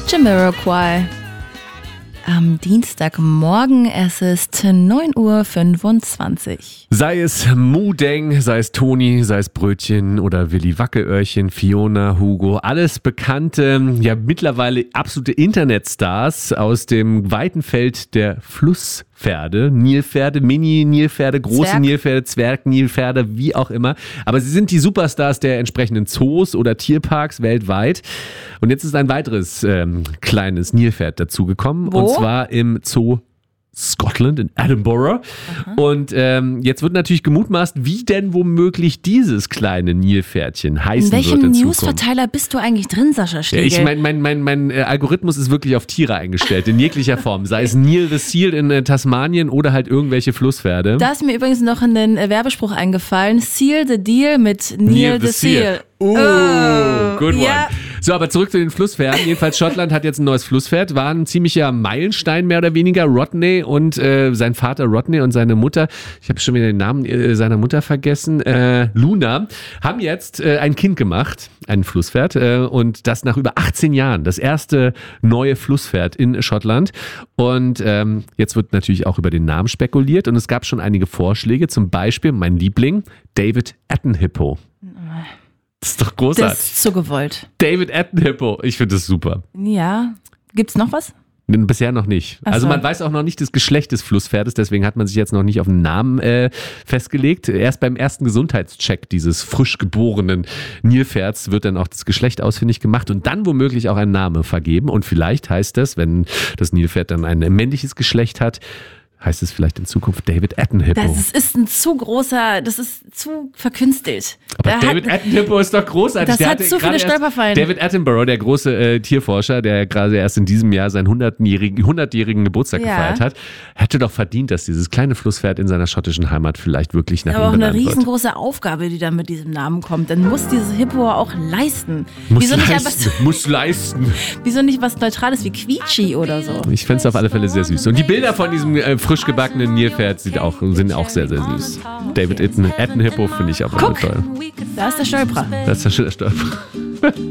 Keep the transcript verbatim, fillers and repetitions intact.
Jamiroquai. Am Dienstagmorgen, es ist neun Uhr fünfundzwanzig. Sei es Mudeng, sei es Toni, sei es Brötchen oder Willi Wackelöhrchen, Fiona, Hugo, alles bekannte, ja mittlerweile absolute Internetstars aus dem weiten Feld der Flusspferde, Nilpferde, Mini-Nilpferde, große Zwerg. Nilpferde, Zwerg-Nilpferde, wie auch immer. Aber sie sind die Superstars der entsprechenden Zoos oder Tierparks weltweit. Und jetzt ist ein weiteres ähm, kleines Nilpferd dazugekommen. Wo? Und zwar im Zoo Scotland in Edinburgh. Aha. Und ähm, jetzt wird natürlich gemutmaßt, wie denn womöglich dieses kleine Nilpferdchen heißen wird in welchem Zukunft. Newsverteiler bist du eigentlich drin, Sascha Ja, Schlegel? ich mein, mein, mein, mein äh, Algorithmus ist wirklich auf Tiere eingestellt, in jeglicher Form. Sei es Neil the Seal in äh, Tasmanien oder halt irgendwelche Flusspferde. Da ist mir übrigens noch ein äh, Werbespruch eingefallen. Seal the Deal mit Neil, the, Seal. Uh, Oh, good one. ja. So, aber zurück zu den Flusspferden. Jedenfalls Schottland hat jetzt ein neues Flusspferd. War ein ziemlicher Meilenstein mehr oder weniger. Rodney und äh, sein Vater Rodney und seine Mutter, ich habe schon wieder den Namen äh, seiner Mutter vergessen, äh, Luna, haben jetzt äh, ein Kind gemacht, ein Flusspferd. Äh, und das nach über achtzehn Jahren. Das erste neue Flusspferd in Schottland. Und ähm, jetzt wird natürlich auch über den Namen spekuliert. Und es gab schon einige Vorschläge. Zum Beispiel mein Liebling, David Attenhippo. Das ist doch großartig. Das ist so gewollt. David Attenhippo. Ich finde das super. Ja. Gibt's noch was? Bisher noch nicht. Ach so. Also man weiß auch noch nicht das Geschlecht des Flusspferdes, deswegen hat man sich jetzt noch nicht auf einen Namen äh, festgelegt. Erst beim ersten Gesundheitscheck dieses frisch geborenen Nilpferds wird dann auch das Geschlecht ausfindig gemacht und dann womöglich auch ein Name vergeben. Und vielleicht heißt das, wenn das Nilpferd dann ein männliches Geschlecht hat, heißt es vielleicht in Zukunft David Attenhippo. Das ist, ist ein zu großer, das ist zu verkünstelt. Aber Da David hat, Attenhippo ist doch großartig. Das Der hat hatte zu viele gerade erst- Stolperfallen. David Attenborough, der große äh, Tierforscher, der gerade erst in diesem Jahr seinen hundertjährigen, hundertjährigen Geburtstag Ja. gefeiert hat, hätte doch verdient, dass dieses kleine Flusspferd in seiner schottischen Heimat vielleicht wirklich nach aber ihm auch eine benannt wird. riesengroße Aufgabe, die dann mit diesem Namen kommt. Dann muss dieses Hippo auch leisten. Muss wieso, nicht leisten, etwas, muss leisten. wieso nicht was Neutrales wie Quietschi oder so? Ich fände es auf alle Fälle sehr süß. Und die Bilder von diesem äh, frisch gebackenen Nilpferd sind auch, sind auch sehr, sehr süß. David Atten- Attenhippo finde ich auch immer Guck. toll. Da ist der Stolperer. Das ist der Stolper.